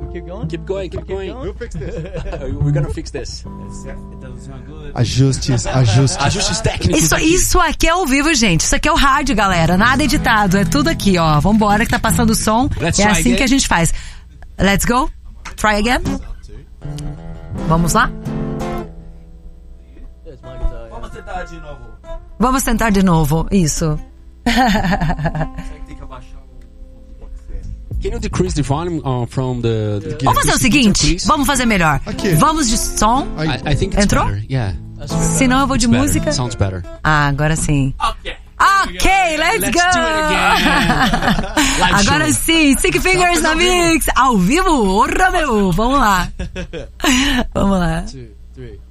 Keep going? Keep going. We'll fix this. We're gonna fix this. It doesn't sound good. Ajustes técnicos. Isso aqui é ao vivo, gente. Isso aqui é o rádio, galera. Nada editado. É tudo aqui, ó. Vambora que tá passando o som. Let's é try assim again. que a gente faz. Let's go. Try again. Vamos lá? Vamos tentar de novo. Vamos tentar de novo. Isso. Tem que abaixar o... Can you decrease the volume from the Vamos fazer o seguinte. please? Vamos fazer melhor. Aqui. Vamos de som. I think it's Entrou? better. Yeah. Senão eu vou de Better. música. Sounds better. Ah, agora sim. Ok, let's Let's go! do it again. Live Agora show. sim, Sick Fingers na Mix! Ao vivo? Orra, meu! Vamos lá. Vamos lá. 2, 3.